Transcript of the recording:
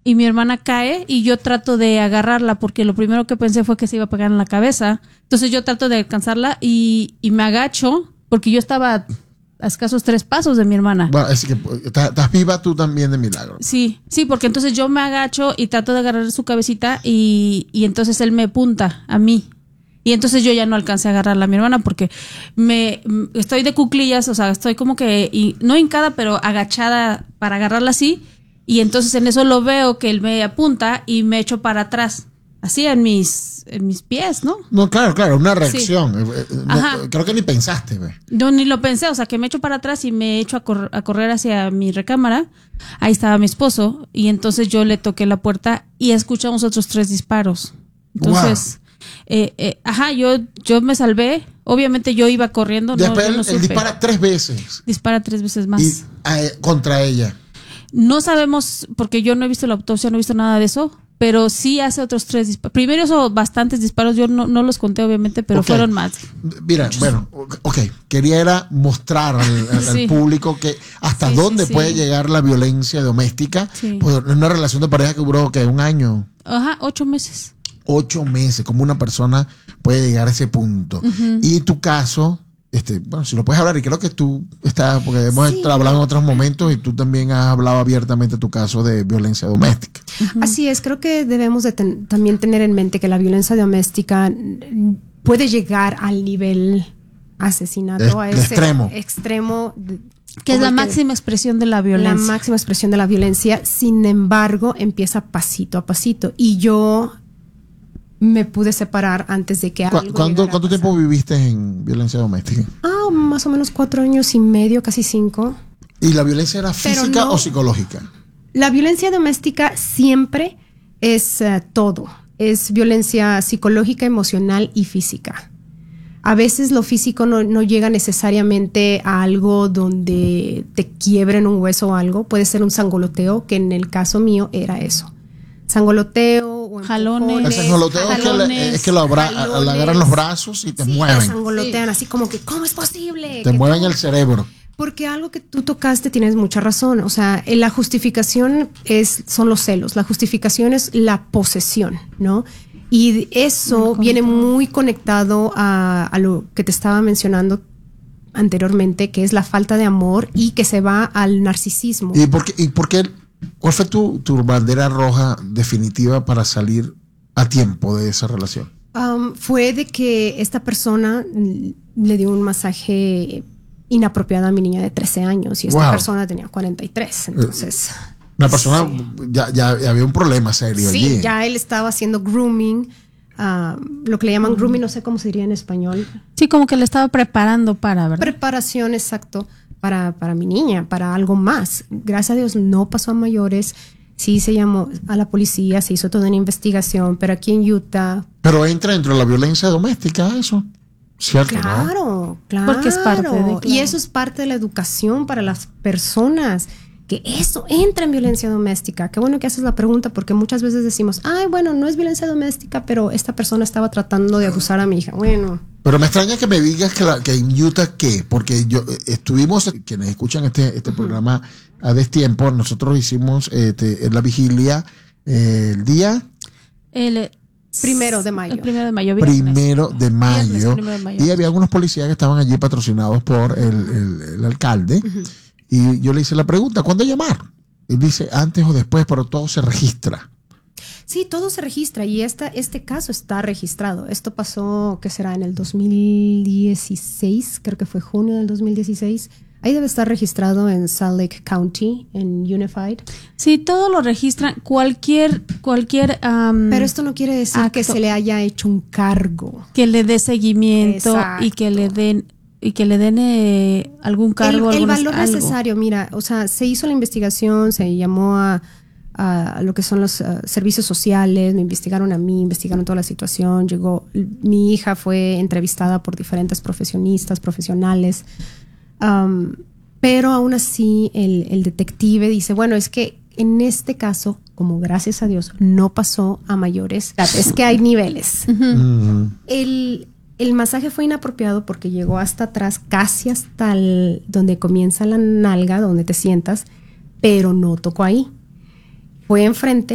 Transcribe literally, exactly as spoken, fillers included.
y mi hermana cae y yo trato de agarrarla porque lo primero que pensé fue que se iba a pegar en la cabeza. Entonces yo trato de alcanzarla y, y me agacho porque yo estaba a escasos tres pasos de mi hermana. Bueno, es que estás, estás viva tú también de milagro. Sí, sí, porque entonces yo me agacho y trato de agarrar su cabecita y, y entonces él me apunta a mí. Y entonces yo ya no alcancé a agarrarla a mi hermana porque me estoy de cuclillas, o sea, estoy como que, y, no hincada, pero agachada para agarrarla así. Y entonces en eso lo veo que él me apunta y me echo para atrás, así en mis, en mis pies, ¿no? No, claro, claro, una reacción. Sí. No, creo que ni pensaste, ¿ves? Yo ni lo pensé, o sea, que me echo para atrás y me echo a, cor- a correr hacia mi recámara. Ahí estaba mi esposo y entonces yo le toqué la puerta y escuchamos otros tres disparos. Entonces... Wow. Eh, eh, ajá, yo, yo me salvé. Obviamente yo iba corriendo. Después no, él, no él dispara tres veces. Dispara tres veces más. Y, a, contra ella. No sabemos, porque yo no he visto la autopsia, no he visto nada de eso, pero sí hace otros tres disparos. Primero hizo bastantes disparos, yo no, no los conté obviamente, pero okay. Fueron más. Mira, muchos. Bueno, ok, quería era mostrar al, al, sí. al público que hasta sí, dónde sí, puede sí. llegar la violencia doméstica. Sí. Pues una relación de pareja que duró, ¿qué? Un año. Ajá, ocho meses. Ocho meses, como una persona puede llegar a ese punto. Uh-huh. Y tu caso, este, bueno, si lo puedes hablar, y creo que tú estás, porque hemos sí. hablado en otros momentos y tú también has hablado abiertamente de tu caso de violencia doméstica. Uh-huh. Así es, creo que debemos de ten, también tener en mente que la violencia doméstica puede llegar al nivel asesinato, de, a de ese extremo. extremo de, que es la máxima expresión de la violencia. La máxima expresión de la violencia, sin embargo, empieza pasito a pasito. Y yo me pude separar antes de que algo ¿Cuánto, ¿cuánto tiempo viviste en violencia doméstica? Ah, más o menos cuatro años y medio, casi cinco. ¿Y la violencia era física no, o psicológica? La violencia doméstica siempre es uh, todo. Es violencia psicológica, emocional y física. A veces lo físico no, no llega necesariamente a algo donde te quiebren un hueso o algo. Puede ser un sangoloteo, que en el caso mío era eso. Sangoloteo o jalones. El sangoloteo es que, le, es que lo abra, jalones, le agarran los brazos y te sí, mueven. Te sangolotean sí. así como que, ¿cómo es posible? Te mueven cómo? el cerebro. Porque algo que tú tocaste tienes mucha razón. O sea, la justificación es, son los celos. La justificación es la posesión, ¿no? Y eso muy viene muy conectado a, a lo que te estaba mencionando anteriormente, que es la falta de amor y que se va al narcisismo. ¿Y por qué? Y por qué ¿Cuál fue tu, tu bandera roja definitiva para salir a tiempo de esa relación? Um, fue de que esta persona le dio un masaje inapropiado a mi niña de trece años y esta wow. persona tenía cuarenta y tres, entonces... Una persona, sí. ya, ya había un problema serio sí, allí. Sí, ya él estaba haciendo grooming, uh, lo que le llaman grooming, no sé cómo se diría en español. Sí, como que le estaba preparando para, ¿verdad? Preparación, exacto. Para, para mi niña, para algo más. Gracias a Dios no pasó a mayores. Sí se llamó a la policía, se hizo toda una investigación, pero aquí en Utah... Pero entra dentro de la violencia doméstica eso, ¿cierto? Claro, ¿no? claro. Porque es parte de... Claro. Y eso es parte de la educación para las personas, que eso entra en violencia doméstica. Qué bueno que haces la pregunta, porque muchas veces decimos, ay, bueno, no es violencia doméstica, pero esta persona estaba tratando de abusar a mi hija. Bueno... Pero me extraña que me digas que, la, que en Utah, ¿qué? Porque yo estuvimos, quienes escuchan este, este uh-huh. programa a destiempo, nosotros hicimos este, en la vigilia eh, el día... El primero de mayo. El primero de mayo. Primero de mayo. Viernes, primero de mayo. Y había algunos policías que estaban allí patrocinados por el, el, el alcalde. Uh-huh. Y yo le hice la pregunta, ¿cuándo llamar? Y dice, antes o después, pero todo se registra. Sí, todo se registra y esta, este caso está registrado. Esto pasó, ¿qué será? En el dos mil dieciséis, creo que fue junio del dos mil dieciséis. Ahí debe estar registrado en Salt Lake County, en Unified. Sí, todo lo registran, cualquier... cualquier um, Pero esto no quiere decir acto, que se le haya hecho un cargo. Que le dé seguimiento. Exacto. y que le den... y que le den eh, algún cargo. El, el valor algo. necesario, mira, o sea, se hizo la investigación, se llamó a... a lo que son los uh, servicios sociales, me investigaron a mí, investigaron toda la situación, llegó, mi hija fue entrevistada por diferentes profesionistas, profesionales, um, pero aún así el, el detective dice, bueno, es que en este caso, como gracias a Dios no pasó a mayores, es que hay niveles. Uh-huh. El, el masaje fue inapropiado porque llegó hasta atrás, casi hasta el, donde comienza la nalga, donde te sientas, pero no tocó ahí. Fue enfrente